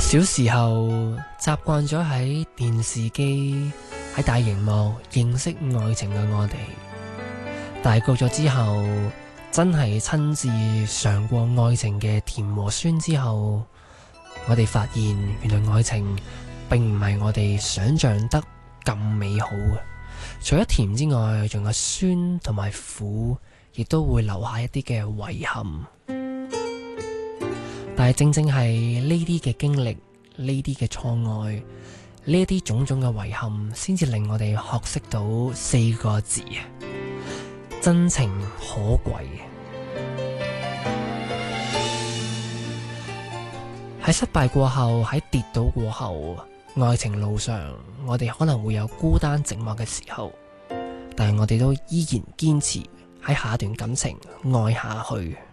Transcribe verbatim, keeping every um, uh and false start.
小時候習慣咗喺電視機、喺大熒幕認識愛情嘅我哋，大個咗之後，真係親自嘗過愛情嘅甜和酸之後，我哋發現原來愛情並唔係我哋想象得咁美好嘅。除咗甜之外，仲有酸同埋苦，亦都會留下一啲嘅遺憾。但係正正係呢啲嘅經歷，呢啲嘅錯愛，呢啲種種嘅遺憾，先至令我哋學識到四個字：真情可貴。喺失敗過後，喺跌倒過後，愛情路上，我哋可能會有孤單寂寞嘅時候，但係我哋都依然堅持喺下一段感情愛下去。